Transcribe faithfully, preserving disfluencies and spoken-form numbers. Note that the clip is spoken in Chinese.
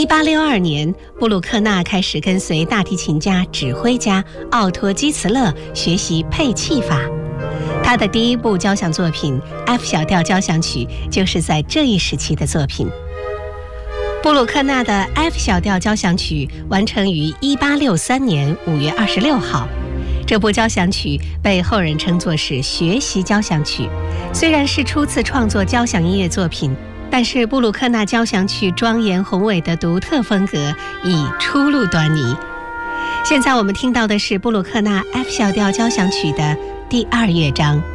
一八六二年，布鲁克纳开始跟随大提琴家、指挥家奥托·基茨勒学习配器法。他的第一部交响作品 F 小调交响曲就是在这一时期的作品。布鲁克纳的 F 小调交响曲完成于一八六三年五月二十六号。这部交响曲被后人称作是学习交响曲，虽然是初次创作交响音乐作品，但是布鲁克纳交响曲庄严宏伟的独特风格已初露端倪。现在我们听到的是布鲁克纳 F 小调交响曲的第二乐章。